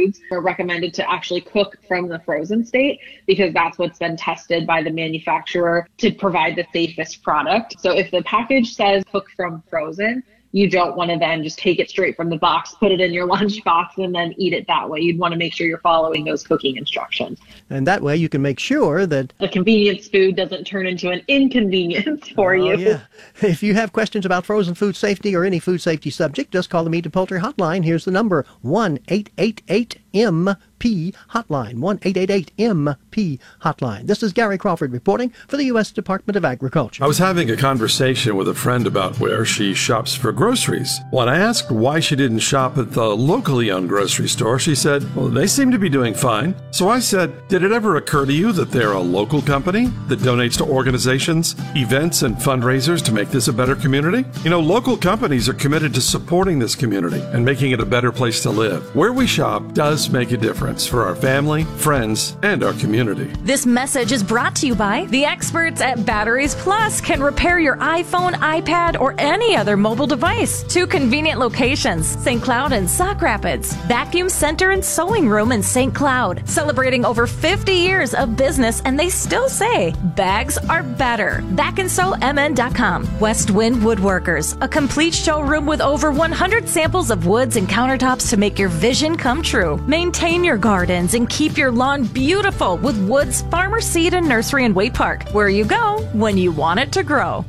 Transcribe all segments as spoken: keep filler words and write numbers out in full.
foods are recommended to actually cook from the frozen state, because that's what's been tested by the manufacturer to provide the safest product. So if the package says cook from frozen, you don't want to then just take it straight from the box, put it in your lunchbox, and then eat it that way. You'd want to make sure you're following those cooking instructions. And that way you can make sure that the convenience food doesn't turn into an inconvenience for oh, you. Yeah. If you have questions about frozen food safety or any food safety subject, just call the Meat and Poultry Hotline. Here's the number, one eight eight eight M P Hotline, one eight eight eight M P Hotline. This is Gary Crawford reporting for the U S Department of Agriculture. I was having a conversation with a friend about where she shops for groceries. When I asked why she didn't shop at the locally owned grocery store, she said, well, they seem to be doing fine. So I said, did it ever occur to you that they're a local company that donates to organizations, events, and fundraisers to make this a better community? You know, local companies are committed to supporting this community and making it a better place to live. Where we shop does make a difference for our family, friends, and our community. This message is brought to you by the experts at Batteries Plus. Can repair your iPhone, iPad, or any other mobile device. Two convenient locations, Saint Cloud and Sauk Rapids. Vacuum Center and Sewing Room in Saint Cloud. Celebrating over fifty years of business, and they still say bags are better. back and sew M N dot com. West Wind Woodworkers, a complete showroom with over one hundred samples of woods and countertops to make your vision come true. Maintain your gardens and keep your lawn beautiful with Woods Farmer Seed and Nursery in Waite Park, where you go when you want it to grow.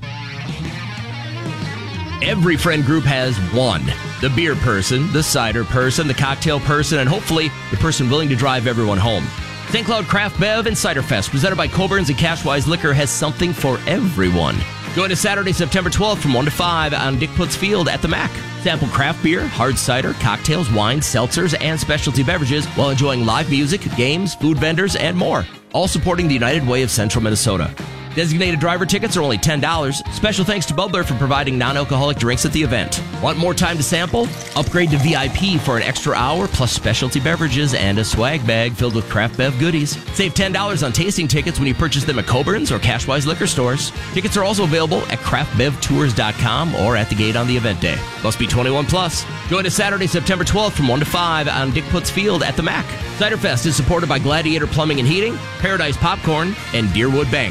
Every friend group has one. The beer person, the cider person, the cocktail person, and hopefully the person willing to drive everyone home. Saint Cloud Craft Bev and Cider Fest, presented by Coborn's and Cashwise Liquor, has something for everyone. Join us Saturday, September twelfth from one to five on Dick Putz Field at the Mac. Sample craft beer, hard cider, cocktails, wines, seltzers, and specialty beverages while enjoying live music, games, food vendors, and more. All supporting the United Way of Central Minnesota. Designated driver tickets are only ten dollars. Special thanks to Bubbler for providing non-alcoholic drinks at the event. Want more time to sample? Upgrade to V I P for an extra hour, plus specialty beverages and a swag bag filled with craft bev goodies. Save ten dollars on tasting tickets when you purchase them at Coburn's or Cashwise Liquor Stores. Tickets are also available at craft bev tours dot com or at the gate on the event day. Must be twenty-one plus. Join us Saturday, September twelfth from one to five on Dick Putz Field at the Mac. Cider Fest is supported by Gladiator Plumbing and Heating, Paradise Popcorn, and Deerwood Bank.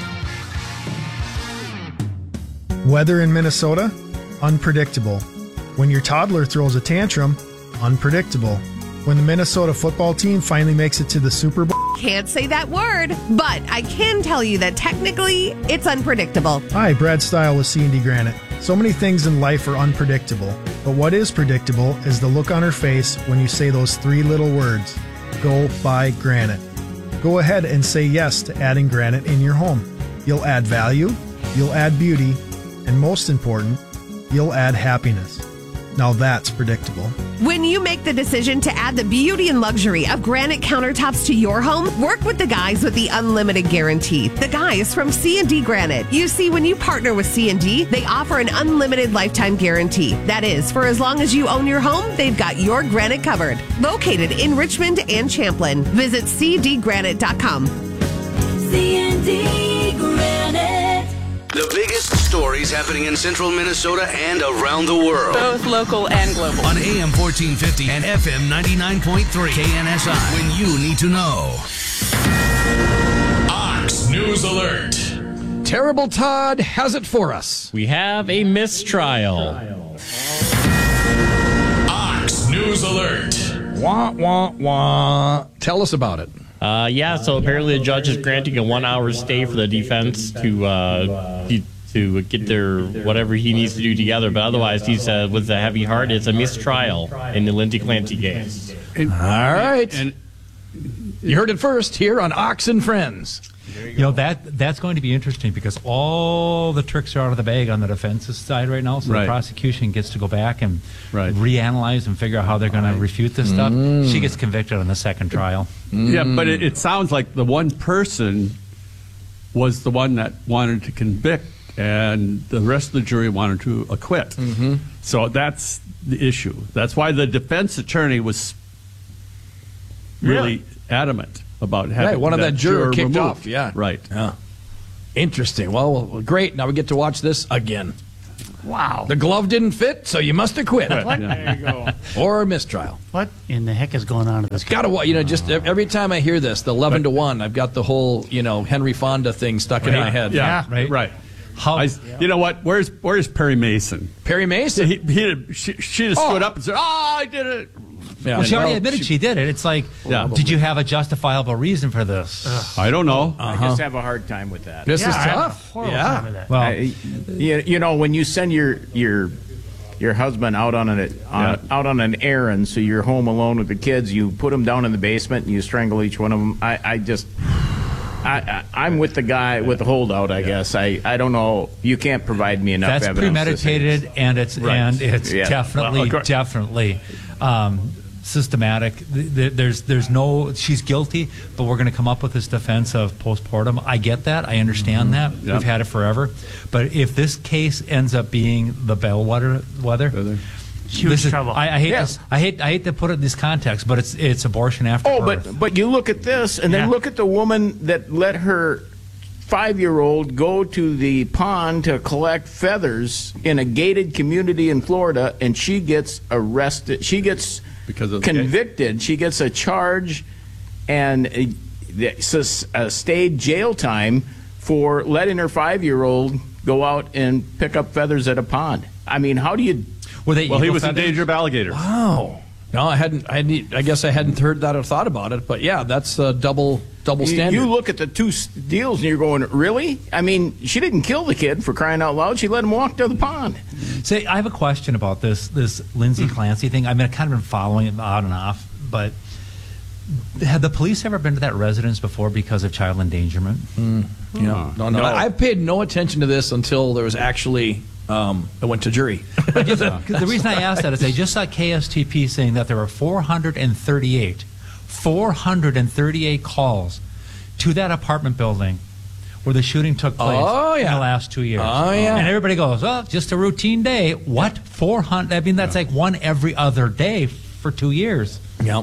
Weather in Minnesota? Unpredictable. When your toddler throws a tantrum? Unpredictable. When the Minnesota football team finally makes it to the Super Bowl? Can't say that word, but I can tell you that technically it's unpredictable. Hi, Brad Stile with C and D Granite. So many things in life are unpredictable, but what is predictable is the look on her face when you say those three little words, go buy granite. Go ahead and say yes to adding granite in your home. You'll add value, you'll add beauty, and most important, you'll add happiness. Now that's predictable. When you make the decision to add the beauty and luxury of granite countertops to your home, work with the guys with the unlimited guarantee. The guys from C and D Granite. You see, when you partner with C and D, they offer an unlimited lifetime guarantee. That is, for as long as you own your home, they've got your granite covered. Located in Richmond and Champlin. Visit c d granite dot com. C and D Granite. The biggest stories happening in central Minnesota and around the world. Both local and global. On A M fourteen fifty and F M ninety-nine point three. K N S I. When you need to know. Ox News Alert. Terrible Todd has it for us. We have a mistrial. Ox News Alert. Wah, wah, wah. Tell us about it. Uh, yeah, so apparently the judge is granting a one-hour stay for the defense to uh, to get their whatever he needs to do together. But otherwise, he's uh, with a heavy heart. It's a mistrial in the Lindsay Clancy case. And, All right, and you heard it first here on Ox and Friends. You, you know, that that's going to be interesting because all the tricks are out of the bag on the defense's side right now. So right. the prosecution gets to go back and right. reanalyze and figure out how they're going right. to refute this stuff. Mm. She gets convicted on the second trial. Mm. Yeah, but it, it sounds like the one person was the one that wanted to convict and the rest of the jury wanted to acquit. Mm-hmm. So that's the issue. That's why the defense attorney was really yeah. adamant about having right, one of that, that juror, juror kicked removed. off. Yeah, right. Yeah. Interesting. Well, well, great. Now we get to watch this again. Wow. The glove didn't fit, so you must have quit. What? There you go. Or a mistrial. What in the heck is going on in this? Got to, you know, just every time I hear this, the eleven to one, I've got the whole, you know, Henry Fonda thing stuck in Right. my head. Yeah, right. right. How? I, you know what? Where's Where's Perry Mason? Perry Mason? He, he, she, she just Oh. stood up and said, "Oh, I did it." Yeah. Well, she already admitted she, did it. It's like, Yeah. did you have a justifiable reason for this? I don't know. I just have a hard time with that. This Yeah, is I have a tough. horrible Yeah. time with that. Well, I, you, you know, when you send your your your husband out on an on, out on an errand, so you're home alone with the kids, you put them down in the basement and you strangle each one of them. I, I just. I, I, I'm with the guy with the holdout. I guess I, I don't know. You can't provide me enough that's evidence. premeditated, and it's Right. and it's Yeah. definitely Well, of course. definitely um, systematic. Th- th- There's there's no she's guilty, but we're going to come up with this defense of postpartum. I get that. I understand that. Yeah. We've had it forever. But if this case ends up being the bellwether, weather. Huge this is, trouble. I, I hate Yeah. this. I hate. I hate to put it in this context, but it's it's abortion after Oh, birth. but but you look at this, and then Yeah. look at the woman that let her five-year-old go to the pond to collect feathers in a gated community in Florida, and she gets arrested. She gets Because of the convicted. She gets a charge and a, a, a stayed jail time for letting her five-year-old go out and pick up feathers at a pond. I mean, how do you? Were they Well, he eagle was in feathers? danger of alligators. Wow. No, I hadn't. I, hadn't, I guess I hadn't heard that or thought about it. But yeah, that's a double double You, standard. you look at the two s- deals and you're going, really? I mean, she didn't kill the kid, for crying out loud. She let him walk to the pond. Say, I have a question about this this Lindsay Clancy thing. I mean, I've kind of been following it on and off, but had the police ever been to that residence before because of child endangerment? Mm, you know, no, no, No. I, I've paid no attention to this until there was actually um, it went to jury. The reason I asked that is I just saw K S T P saying that there were four hundred thirty-eight, four hundred thirty-eight calls to that apartment building where the shooting took place Oh, yeah. in the last two years. Oh, yeah. And everybody goes, well, just a routine day. What? four hundred? I mean, that's like one every other day for two years. Yep.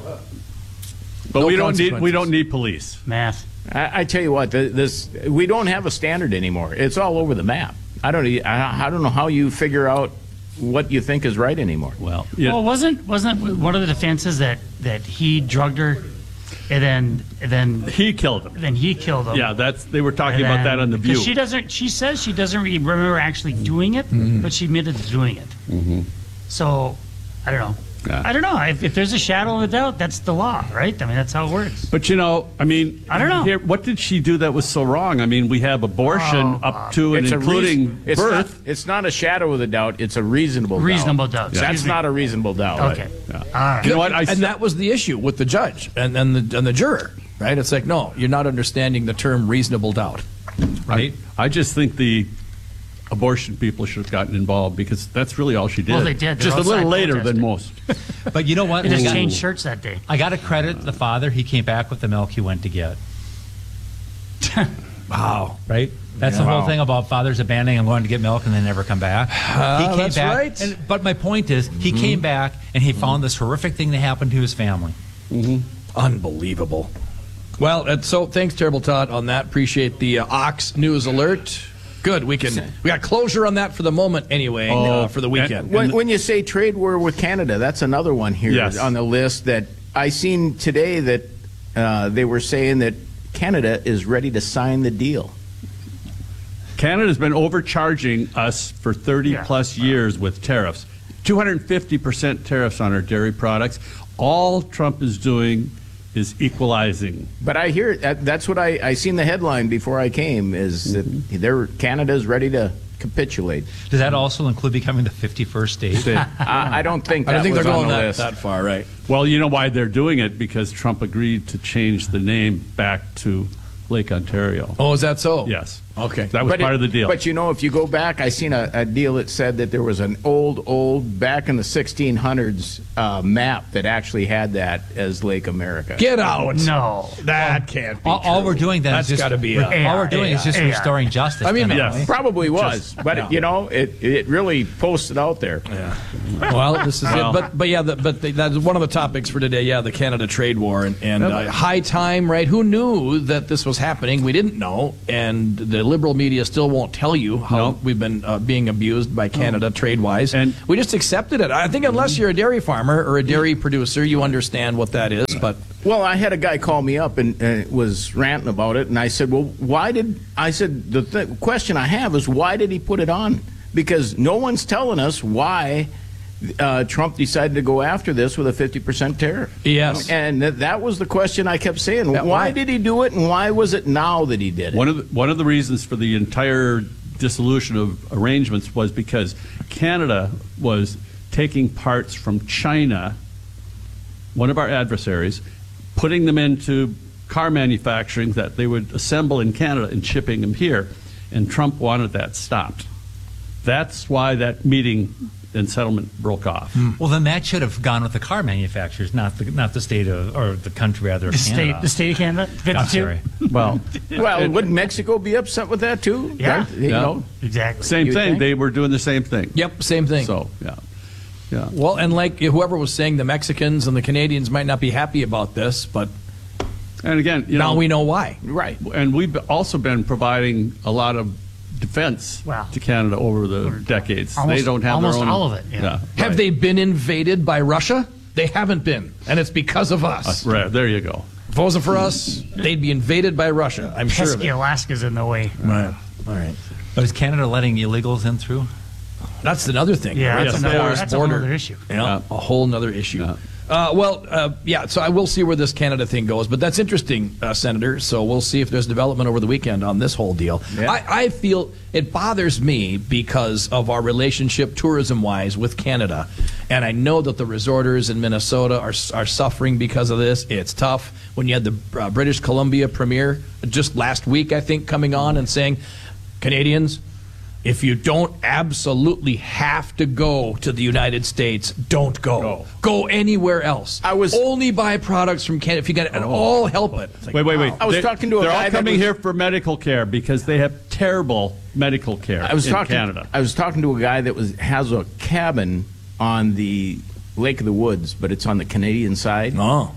But No we don't need we consequences. don't need police. Math. I, I tell you what, th- this we don't have a standard anymore. It's all over the map. I don't. e- I, I don't know how you figure out what you think is right anymore. Well, yeah. Well, wasn't wasn't one of the defenses that that he drugged her, and then and then he killed him. Then he killed him. Yeah, that's they were talking And about then- that on the because View. She doesn't. She says she doesn't really remember actually doing it, Mhm. but she admitted to doing it. Mm-hmm. So, I don't know. I don't know. If, if there's a shadow of a doubt, that's the law, right? I mean, that's how it works. But you know, I mean, I don't know. Here, what did she do that was so wrong? I mean, we have abortion Oh, up to and It's a including reason- it's birth. Not, it's not a shadow of the doubt. It's a reasonable Reasonable doubt. doubt. That's Excuse me. not a reasonable doubt. Okay. Right? All right. You know what? and that was the issue with the judge and, and the and the juror, right? It's like, no, you're not understanding the term reasonable doubt, right? I just think the abortion people should have gotten involved because that's really all she did. Well, they did. They're Just a little outside later protesting. than most. But you know what? They just I got- changed shirts that day. I got to credit the father. He came back with the milk he went to get. Wow. Right? That's Yeah. the whole Wow. thing about fathers abandoning and going to get milk and then never come back. Uh, he came that's back. right. And, but my point is, he Mhm. came back and he found this horrific thing that happened to his family. Mm-hmm. Unbelievable. Well, and so thanks, Terrible Todd, on that. Appreciate the uh, Ox News Alert. Good. We can we got closure on that for the moment anyway. uh, for the weekend. When, when you say trade war with Canada, that's another one here Yes. on the list that I seen today that uh, they were saying that Canada is ready to sign the deal. Canada's been overcharging us for thirty Yeah. plus years with tariffs. two hundred fifty percent tariffs on our dairy products. All Trump is doing is equalizing. But I hear that, that's what I, I seen the headline before I came is that they're Canada's ready to capitulate. Does that also include becoming the fifty-first state? I, I don't think I that don't think was they're on going the that- list. that far, right? Well, you know why they're doing it? Because Trump agreed to change the name back to Lake Ontario. Oh, is that so? Yes. Okay. That was But part it- of the deal. But you know, if you go back, I seen a, a deal that said that there was an old, old, back in the sixteen hundreds uh, map that actually had that as Lake America. Get out! No, that can't be all, all true. we're doing then That's is just got to be. re- all we're doing is just restoring justice. I mean, then, yes. aren't we? Probably was, Just- but no. you know, it it really posted out there. Yeah. Well, this is Well. it. But but yeah, the, but the, that's one of the topics for today. Yeah, the Canada trade war and, and uh, high time, right? Who knew that this was happening? We didn't know, and the liberal media still won't tell you how No. we've been uh, being abused by Canada trade-wise. And we just accepted it. I think unless you're a dairy farmer or a dairy producer, you understand what that is. But Well, I had a guy call me up and uh, was ranting about it, and I said, well, why did, I said, the th- question I have is why did he put it on? Because no one's telling us why uh, Trump decided to go after this with a fifty percent tariff. Yes. And th- that was the question I kept saying. Yeah, why why? did he do it, and why was it now that he did it? One of the, one of the reasons for the entire dissolution of arrangements was because Canada was taking parts from China, one of our adversaries, putting them into car manufacturing that they would assemble in Canada and shipping them here, and Trump wanted that stopped. That's why that meeting and settlement broke off. Well, then that should have gone with the car manufacturers, not the not the state of or the country rather. The of Canada. state, the state of Canada, I'm fifty-two. sorry. Well, well, would Mexico be upset with that too? Yeah. Right? You Yeah. know? Exactly. Same You thing. think? They were doing the same thing. Yep, same thing. So, yeah. Yeah. Well, and like whoever was saying the Mexicans and the Canadians might not be happy about this, but And again, you now know, we know why. Right. And we've also been providing a lot of defense Wow. to Canada over the decades. Almost- they don't have almost their own. all of it, yeah. Have right. they been invaded by Russia? They haven't been, and it's because of us. Uh, right, there you go. If it wasn't for us, they'd be invaded by Russia. I'm sure of Pesky it. Alaska's in the way. Right. All right. But is Canada letting illegals in through? That's another thing. Yeah, right? that's The another- porous that's a whole border. other issue. Yeah, Yeah. a whole other issue. Uh, well, uh, yeah, so I will see where this Canada thing goes, but that's interesting, uh, Senator. So we'll see if there's development over the weekend on this whole deal. Yeah. I, I feel it bothers me because of our relationship tourism-wise with Canada. And I know that the resorters in Minnesota are, are suffering because of this. It's tough. When you had the uh, British Columbia Premier just last week, I think, coming on and saying, Canadians, if you don't absolutely have to go to the United States, don't go. Go, go anywhere else. I was only buy products from Canada if you got, and all help it. It's like, Wait, wait, wait. wow. I was They- talking to a They're guy all that coming was- here for medical care because they have terrible medical care I was in talking. Canada. I was talking to a guy that was has a cabin on the Lake of the Woods, but it's on the Canadian side. Oh.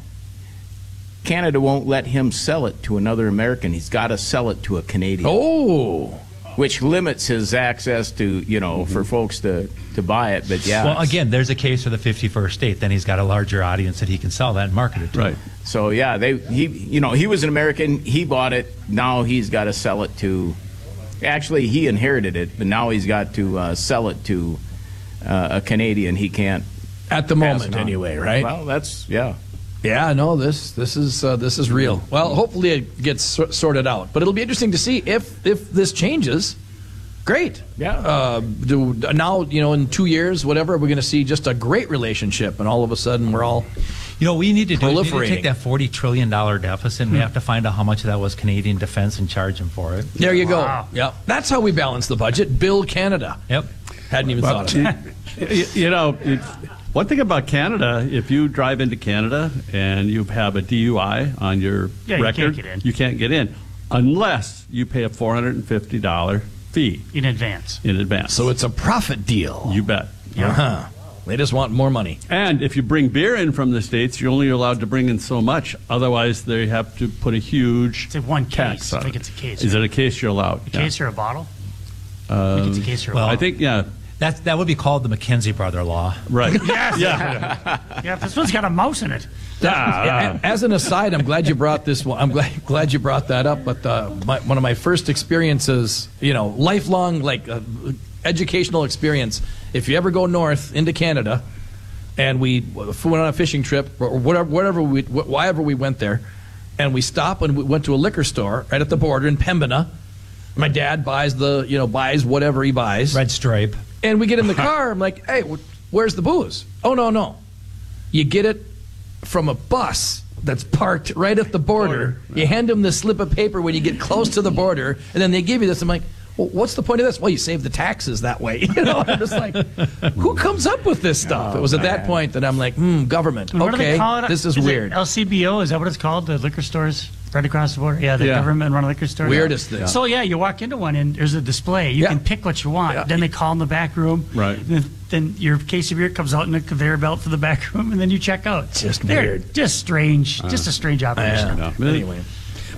Canada won't let him sell it to another American. He's got to sell it to a Canadian. Oh. Which limits his access to, you know, for folks to, to buy it. But yeah. Well, it's- again, there's a case for the fifty-first state. Then he's got a larger audience that he can sell that and market it to. Right. So yeah, they he you know, he was an American, he bought it, now he's got to sell it to actually he inherited it, but now he's got to uh, sell it to uh, a Canadian. He can't At the pass moment, it on. anyway, right? Well, that's yeah. Yeah, no, this this is uh, this is real. Well, hopefully it gets sor- sorted out, but it'll be interesting to see if if this changes. Great. Yeah. Uh, do, now, you know, in two years, whatever, we're going to see just a great relationship, and all of a sudden we're all. You know, we need to do we need to Proliferating. take that forty trillion dollars deficit and we have to find out how much of that was Canadian defense and charge them for it. There you Wow. go. Yep. That's how we balance the budget. Bill Canada. Yep. Hadn't even Well, thought of that. you, you know, it, one thing about Canada, if you drive into Canada and you have a D U I on your Yeah, you can't record, get in. you can't get in unless you pay a four hundred fifty dollars fee In advance. in advance. So it's a profit deal. You bet. Uh-huh. They just want more money. And if you bring beer in from the States, you're only allowed to bring in so much. Otherwise, they have to put a huge It's a one tax case. I on think it. it's a case. Is it a case you're allowed? A case or a bottle? Yeah. I think Um, it's a case or a well, bottle. I think, yeah. That that would be called the McKenzie brother law. Right. Yes. Yeah. Yeah, this one's got a mouse in it. Yeah, a- as an aside, I'm glad you brought this one. I'm glad glad you brought that up. But uh, my, one of my first experiences, you know, lifelong like uh, educational experience. If you ever go north into Canada, and we went on a fishing trip or whatever, whatever we, wh- wherever we went there, and we stopped and we went to a liquor store right at the border in Pembina. My dad buys the, you know, buys whatever he buys. Red Stripe. And we get in the car. I'm like, hey, wh- where's the booze? Oh, no, no. You get it from a bus that's parked right at the border. You hand them this slip of paper when you get close to the border, and then they give you this. I'm like, well, what's the point of this? Well, you save the taxes that way. You know, I'm just like, who comes up with this stuff? It was at that point that I'm like, hmm, government. What do they Okay, call it? this is, it weird. L C B O, is that what it's called? The liquor stores right across the border? Yeah, the Yeah. government-run liquor stores. Weirdest thing. So, yeah, you walk into one and there's a display. You Yeah. can pick what you want. Yeah. Then they call in the back room. Right. Then, then your case of beer comes out in a conveyor belt for the back room, and then you check out. Just They're weird. Just strange. just a strange operation. Yeah. Anyway.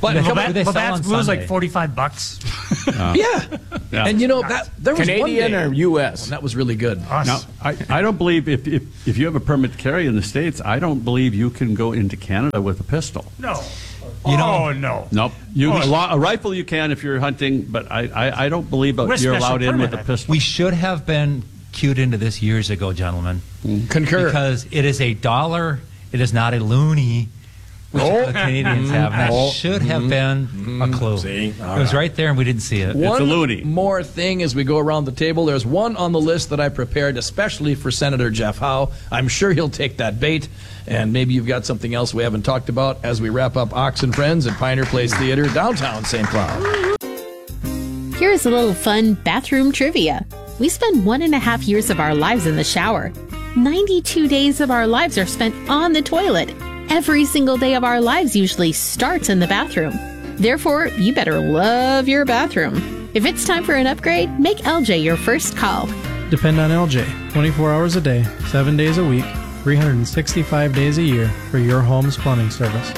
But Labatt- come on, Labatt's Blue is like forty-five bucks. Uh, yeah. yeah, and you know that there was Canadian one day, or U S that was really good. Now, I, I don't believe if, if if you have a permit to carry in the States, I don't believe you can go into Canada with a pistol. No. You know, oh no. Nope. You, Oh, a, lo- a rifle you can if you're hunting, but I, I, I don't believe With you're special allowed in with a permit. pistol. We should have been cued into this years ago, gentlemen. Concur. Because it is a dollar. It is not a loony, which Oh. the Canadians have. That Oh. should have been a clue. See? It was right there, and we didn't see it. One more thing as we go around the table. There's one on the list that I prepared especially for Senator Jeff Howe. I'm sure he'll take that bait, and maybe you've got something else we haven't talked about as we wrap up Ox and Friends at Pioneer Place Theater, downtown Saint Cloud. Here's a little fun bathroom trivia. We spend one and a half years of our lives in the shower. ninety-two days of our lives are spent on the toilet. Every single day of our lives usually starts in the bathroom. Therefore, you better love your bathroom. If it's time for an upgrade, make L J your first call. Depend on L J twenty-four hours a day, seven days a week, three hundred sixty-five days a year for your home's plumbing service.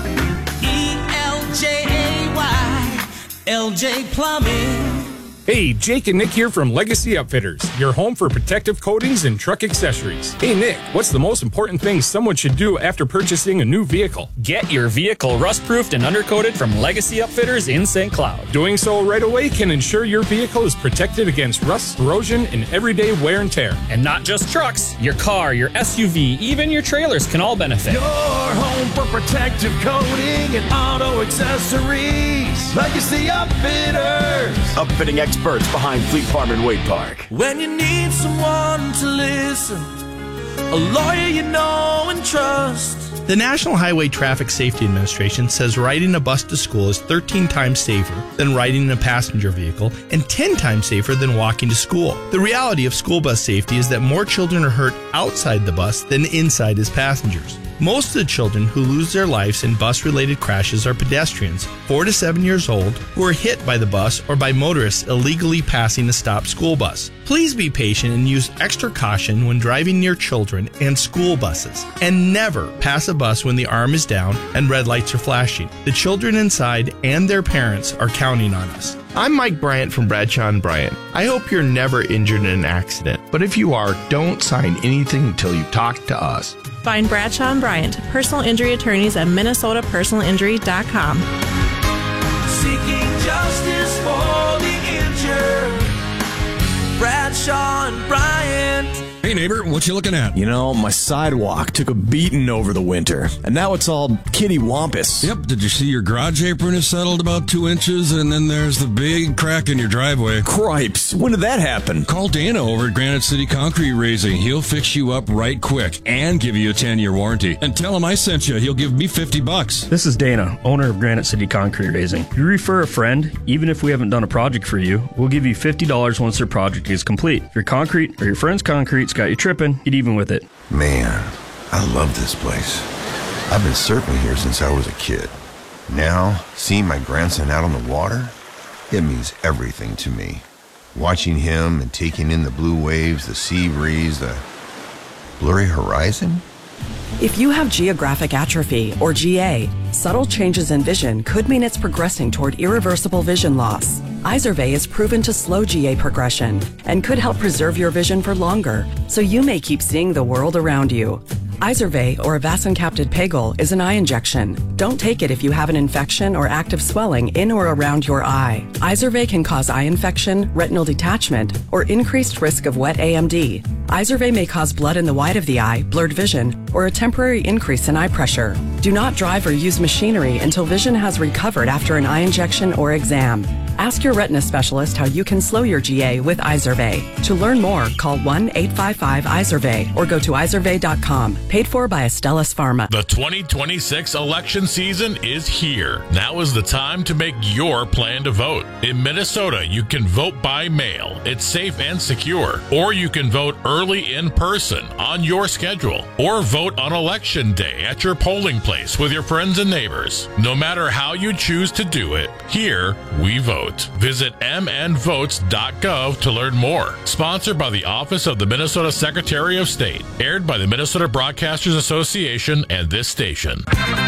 E L J A Y, L J Plumbing. Hey, Jake and Nick here from Legacy Upfitters, your home for protective coatings and truck accessories. Hey Nick, what's the most important thing someone should do after purchasing a new vehicle? Get your vehicle rust-proofed and undercoated from Legacy Upfitters in Saint Cloud. Doing so right away can ensure your vehicle is protected against rust, corrosion, and everyday wear and tear. And not just trucks, your car, your S U V, even your trailers can all benefit. Your home for protective coating and auto accessories. Legacy Upfitters. Upfitting experts behind Fleet Farm and Wade Park. When you need someone to listen, a lawyer you know and trust. The National Highway Traffic Safety Administration says riding a bus to school is thirteen times safer than riding in a passenger vehicle and ten times safer than walking to school. The reality of school bus safety is that more children are hurt outside the bus than inside as passengers. Most of the children who lose their lives in bus-related crashes are pedestrians, four to seven years old, who are hit by the bus or by motorists illegally passing a stopped school bus. Please be patient and use extra caution when driving near children and school buses. And never pass a bus when the arm is down and red lights are flashing. The children inside and their parents are counting on us. I'm Mike Bryant from Bradshaw and Bryant. I hope you're never injured in an accident, but if you are, don't sign anything until you talk to us. Find Bradshaw and Bryant, personal injury attorneys at minnesota personal injury dot com. Seeking justice for the injured. Bradshaw and Bryant. Hey neighbor, what you looking at? You know, my sidewalk took a beating over the winter, and now it's all kitty wampus. Yep, did you see your garage apron is settled about two inches, and then there's the big crack in your driveway? Cripes, when did that happen? Call Dana over at Granite City Concrete Raising. He'll fix you up right quick and give you a ten-year warranty. And tell him I sent you. He'll give me fifty bucks. This is Dana, owner of Granite City Concrete Raising. If you refer a friend, even if we haven't done a project for you, we'll give you fifty dollars once their project is complete. If your concrete or your friend's concrete's got you tripping, get even with it. Man, I love this place. I've been surfing here since I was a kid. Now, seeing my grandson out on the water, it means everything to me. Watching him and taking in the blue waves, the sea breeze, the blurry horizon. If you have geographic atrophy, or G A, subtle changes in vision could mean it's progressing toward irreversible vision loss. Izervay is proven to slow G A progression and could help preserve your vision for longer, so you may keep seeing the world around you. Izervay, or avacincaptad pegol, is an eye injection. Don't take it if you have an infection or active swelling in or around your eye. Izervay can cause eye infection, retinal detachment, or increased risk of wet A M D. Izervay may cause blood in the white of the eye, blurred vision, or a temporary increase in eye pressure. Do not drive or use machinery until vision has recovered after an eye injection or exam. Ask your retina specialist how you can slow your G A with Izervay. To learn more, call one eight five five Izervay or go to izervay dot com. Paid for by Astellas Pharma. The twenty twenty-six election season is here. Now is the time to make your plan to vote. In Minnesota, you can vote by mail. It's safe and secure. Or you can vote early in person on your schedule. Or vote on election day at your polling place with your friends and neighbors. No matter how you choose to do it, here we vote. Visit m n votes dot gov to learn more. Sponsored by the Office of the Minnesota Secretary of State. Aired by the Minnesota Broadcasters Association and this station.